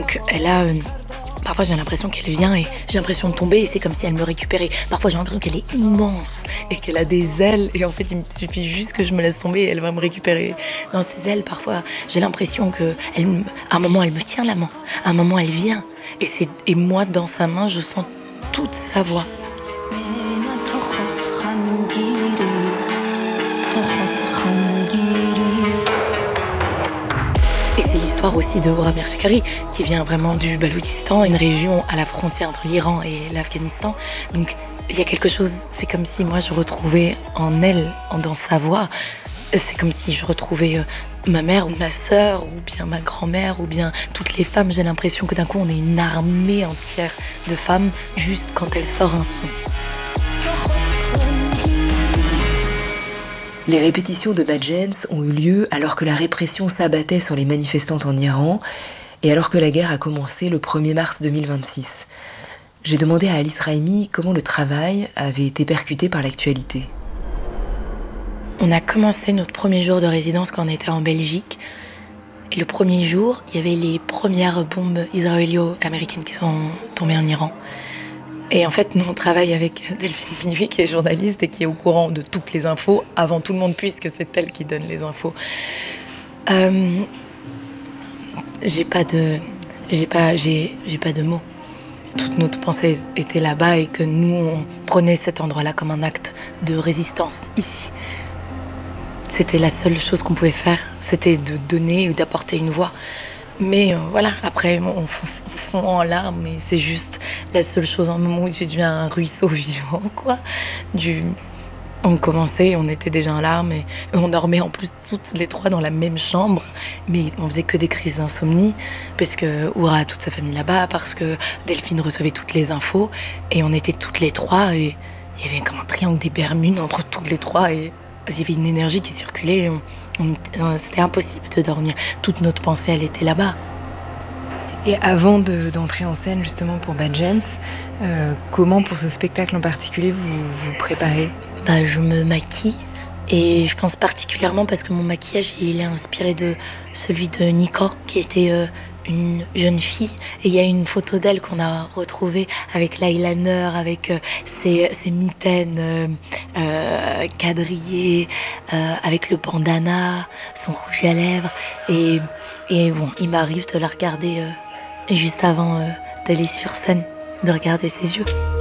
Donc elle a... parfois j'ai l'impression qu'elle vient et j'ai l'impression de tomber et c'est comme si elle me récupérait. Parfois j'ai l'impression qu'elle est immense et qu'elle a des ailes et en fait il me suffit juste que je me laisse tomber et elle va me récupérer dans ses ailes. Parfois j'ai l'impression à un moment elle me tient la main, à un moment elle vient et moi dans sa main je sens toute sa voix. Et c'est l'histoire aussi de Hora Bershekari, qui vient vraiment du Baloutchistan, une région à la frontière entre l'Iran et l'Afghanistan. Donc il y a quelque chose, c'est comme si moi je retrouvais en elle, dans sa voix, c'est comme si je retrouvais ma mère ou ma sœur, ou bien ma grand-mère, ou bien toutes les femmes. J'ai l'impression que d'un coup on est une armée entière de femmes, juste quand elle sort un son. Les répétitions de Badjens ont eu lieu alors que la répression s'abattait sur les manifestantes en Iran et alors que la guerre a commencé le 1er mars 2026. J'ai demandé à Alice Raimi comment le travail avait été percuté par l'actualité. On a commencé notre premier jour de résidence quand on était en Belgique. Et le premier jour, il y avait les premières bombes israélo-américaines qui sont tombées en Iran. Et en fait, nous, on travaille avec Delphine Minuit, qui est journaliste et qui est au courant de toutes les infos, avant tout le monde, puisque c'est elle qui donne les infos. J'ai pas de mots. Toute notre pensée était là-bas et que nous, on prenait cet endroit-là comme un acte de résistance, ici. C'était la seule chose qu'on pouvait faire, c'était de donner ou d'apporter une voix. Mais voilà, après, on fond en larmes et c'est juste la seule chose en moment où je deviens un ruisseau vivant, quoi. On commençait, on était déjà en larmes et on dormait en plus toutes les trois dans la même chambre, mais on faisait que des crises d'insomnie parce que Hora a toute sa famille là-bas, parce que Delphine recevait toutes les infos et on était toutes les trois et il y avait comme un triangle des Bermudes entre toutes les trois et il y avait une énergie qui circulait. C'était impossible de dormir. Toute notre pensée, elle était là-bas. Et avant d'entrer en scène justement pour Badjens, comment pour ce spectacle en particulier vous vous préparez ? Je me maquille et je pense particulièrement parce que mon maquillage il est inspiré de celui de Nika qui était une jeune fille et il y a une photo d'elle qu'on a retrouvée avec l'eyeliner, avec ses mitaines quadrillées, avec le bandana, son rouge à lèvres et bon, il m'arrive de la regarder juste avant d'aller sur scène, de regarder ses yeux.